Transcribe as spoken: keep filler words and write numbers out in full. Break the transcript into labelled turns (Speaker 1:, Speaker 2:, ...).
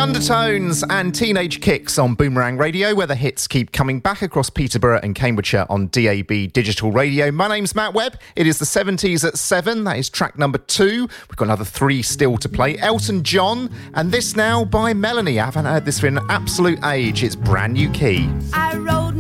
Speaker 1: Undertones and Teenage Kicks on Boomerang Radio, where the hits keep coming back across Peterborough and Cambridgeshire on D A B Digital Radio. My name's Matt Webb. It is the seventies at seven. That is track number two. We've got another three still to play. Elton John, and this now by Melanie. I haven't heard this for an absolute age. It's Brand New Key.
Speaker 2: I rode